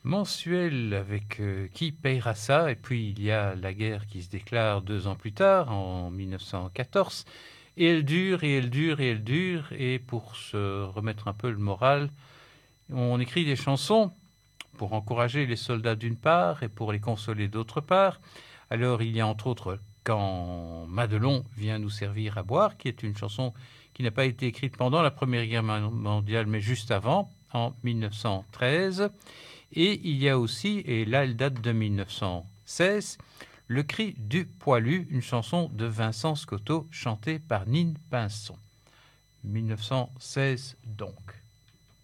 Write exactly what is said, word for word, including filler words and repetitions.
mensuel avec euh, qui payera ça? Et puis il y a la guerre qui se déclare deux ans plus tard, en mille neuf cent quatorze, et elle dure, et elle dure, et elle dure, et pour se remettre un peu le moral, on écrit des chansons pour encourager les soldats d'une part et pour les consoler d'autre part. Alors il y a entre autres Quand Madelon vient nous servir à boire, qui est une chanson qui n'a pas été écrite pendant la Première Guerre mondiale, mais juste avant, en mille neuf cent treize. Et il y a aussi, et là elle date de mille neuf cent seize, Le cri du poilu, une chanson de Vincent Scotto chantée par Nine Pinson. mille neuf cent seize donc.